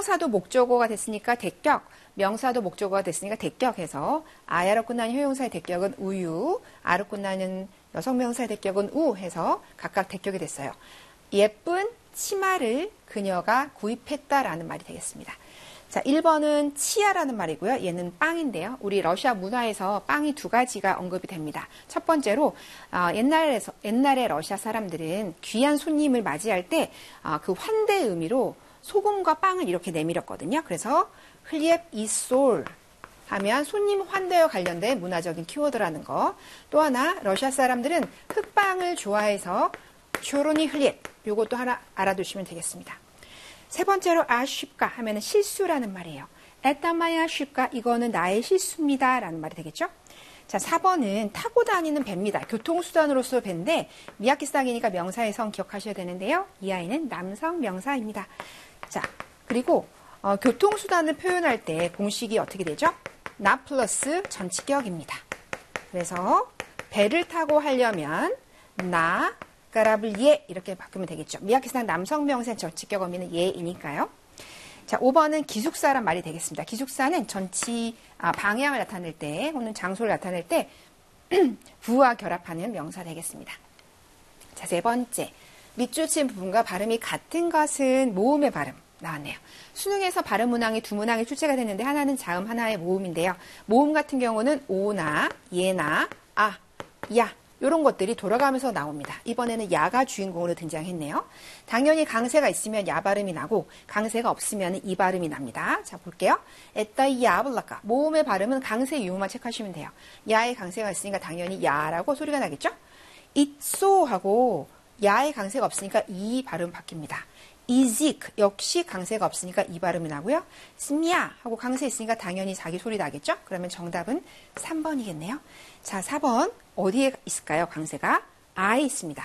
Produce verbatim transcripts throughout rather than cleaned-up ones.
형용사도 목적어가 됐으니까 대격, 명사도 목적어가 됐으니까 대격해서 아야로 끝나는 형용사의 대격은 우유, 아로 끝나는 여성명사의 대격은 우 해서 각각 대격이 됐어요. 예쁜 치마를 그녀가 구입했다라는 말이 되겠습니다. 자, 일 번은 치아라는 말이고요. 얘는 빵인데요. 우리 러시아 문화에서 빵이 두 가지가 언급이 됩니다. 첫 번째로 어, 옛날에서, 옛날에 러시아 사람들은 귀한 손님을 맞이할 때 그 어, 환대 의미로 소금과 빵을 이렇게 내밀었거든요. 그래서 흘리앱 이솔 하면 손님 환대와 관련된 문화적인 키워드라는 거. 또 하나 러시아 사람들은 흑빵을 좋아해서 쇼로니 흘리앱 요것도 하나 알아두시면 되겠습니다. 세 번째로 아쉽까 하면은 실수라는 말이에요. 에따마야 아쉽까 이거는 나의 실수입니다 라는 말이 되겠죠. 자, 사 번은 타고 다니는 배입니다. 교통수단으로서 배인데 미야키상이니까 명사의 성 기억하셔야 되는데요. 이 아이는 남성 명사입니다. 자, 그리고 어, 교통수단을 표현할 때 공식이 어떻게 되죠? 나 플러스 전치격입니다. 그래서 배를 타고 하려면 나 까라블 예 이렇게 바꾸면 되겠죠. 미야키상 남성 명사의 전치격 어미는 예이니까요. 자, 오 번은 기숙사란 말이 되겠습니다. 기숙사는 전치 아, 방향을 나타낼 때 혹은 장소를 나타낼 때 부와 결합하는 명사 되겠습니다. 자, 세 번째 밑줄 친 부분과 발음이 같은 것은 모음의 발음 나왔네요. 수능에서 발음 문항이 두 문항이 출제가 됐는데 하나는 자음 하나의 모음인데요. 모음 같은 경우는 오나 예나 아, 야 이런 것들이 돌아가면서 나옵니다. 이번에는 야가 주인공으로 등장했네요. 당연히 강세가 있으면 야 발음이 나고 강세가 없으면 이 발음이 납니다. 자, 볼게요. 에따 야블라까 모음의 발음은 강세 유무만 체크하시면 돼요. 야의 강세가 있으니까 당연히 야라고 소리가 나겠죠. 이쏘 하고 야의 강세가 없으니까 이 발음 바뀝니다. 이직 역시 강세가 없으니까 이 발음이 나고요. 스미야 하고 강세 있으니까 당연히 자기 소리 나겠죠. 그러면 정답은 삼 번이겠네요. 자, 사 번 어디에 있을까요? 강세가 아에 있습니다.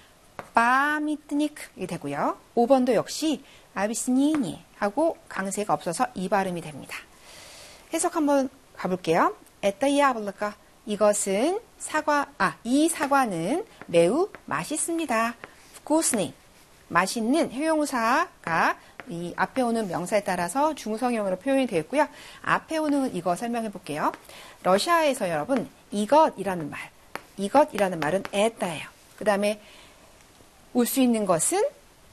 빠미트니크 이게 되고요. 오 번도 역시 아비스니니 하고 강세가 없어서 이 발음이 됩니다. 해석 한번 가볼게요. 에따이아블라까 이것은 사과 아 이 사과는 매우 맛있습니다. 쿠스니 맛있는 형용사가 이 앞에 오는 명사에 따라서 중성형으로 표현이 되어 있고요. 앞에 오는 이거 설명해 볼게요. 러시아에서 여러분 이것이라는 말, 이것이라는 말은 에따예요. 그 다음에 올 수 있는 것은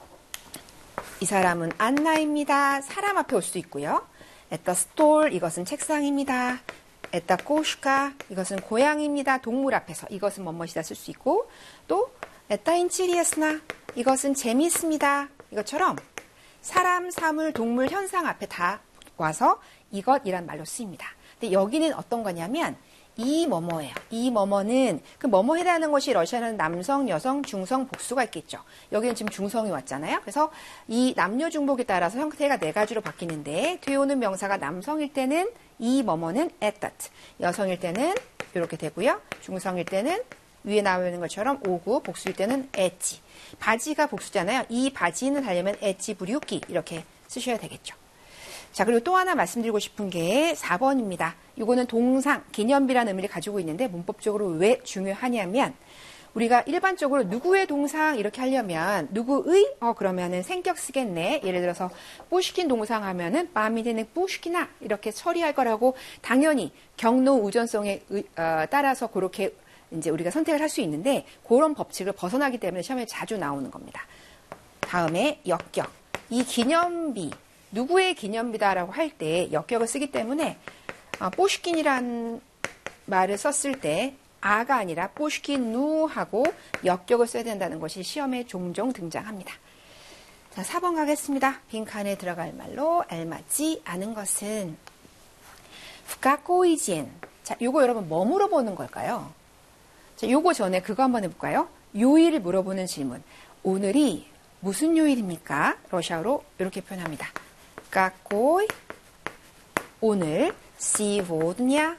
이 사람은 안나입니다. 사람 앞에 올 수 있고요. 에따 스톨 이것은 책상입니다. 에따 꼬슈카 이것은 고양이입니다. 동물 앞에서 이것은 뭐뭐이다 쓸 수 있고 또 에따 인치리에스나 이것은 재미있습니다. 이것처럼 사람, 사물, 동물, 현상 앞에 다 와서 이것이란 말로 쓰입니다. 근데 여기는 어떤 거냐면 이 뭐뭐예요. 이 뭐뭐는 그 뭐뭐해라는 것이 러시아는 남성, 여성, 중성, 복수가 있겠죠. 여기는 지금 중성이 왔잖아요. 그래서 이 남녀 중복에 따라서 형태가 네 가지로 바뀌는데 뒤에 오는 명사가 남성일 때는 이 뭐뭐는 에따트, 여성일 때는 이렇게 되고요. 중성일 때는 위에 나와 있는 것처럼 오구, 복수일 때는 에찌. 바지가 복수잖아요. 이 바지는 하려면 에찌 부리우끼 이렇게 쓰셔야 되겠죠. 자, 그리고 또 하나 말씀드리고 싶은 게 사 번입니다. 이거는 동상, 기념비라는 의미를 가지고 있는데 문법적으로 왜 중요하냐면 우리가 일반적으로 누구의 동상 이렇게 하려면 누구의 어 그러면은 생격 쓰겠네. 예를 들어서 뿌시킨 동상 하면은 빠미데는 뿌시키나 이렇게 처리할 거라고 당연히 경로 우전성에 의, 어, 따라서 그렇게 이제 우리가 선택을 할 수 있는데 그런 법칙을 벗어나기 때문에 시험에 자주 나오는 겁니다. 다음에 역격. 이 기념비, 누구의 기념비다라고 할 때 역격을 쓰기 때문에 어, 뽀슈킨이란 말을 썼을 때 아가 아니라 뽀슈킨 누하고 역격을 써야 된다는 것이 시험에 종종 등장합니다. 자, 사 번 가겠습니다. 빈칸에 들어갈 말로 알맞지 않은 것은 프카코이지엔. 자, 요거 여러분 뭐 물어보는 걸까요? 자, 요거 전에 그거 한번 해볼까요? 요일을 물어보는 질문. 오늘이 무슨 요일입니까? 러시아어로 이렇게 표현합니다. 까꼬이 오늘 시보드냐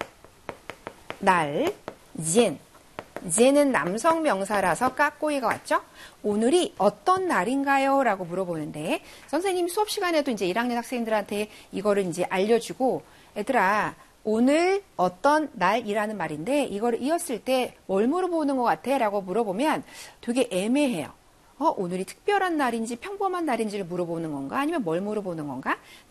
날 젠. 젠은 남성 명사라서 까꼬이가 왔죠? 오늘이 어떤 날인가요? 라고 물어보는데 선생님 수업 시간에도 이제 일 학년 학생들한테 이거를 이제 알려주고 얘들아 오늘 어떤 날이라는 말인데 이거를 이었을 때 뭘 물어보는 것 같아? 라고 물어보면 되게 애매해요. 어, 오늘이 특별한 날인지 평범한 날인지를 물어보는 건가? 아니면 뭘 물어보는 건가?